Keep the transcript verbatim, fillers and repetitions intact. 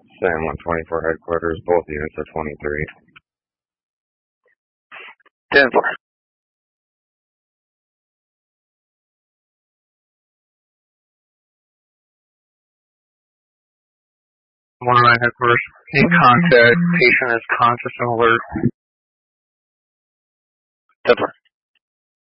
Sam one twenty-four headquarters, both units are twenty-three. ten four. one nine headquarters. In contact. Patient is conscious and alert. ten four.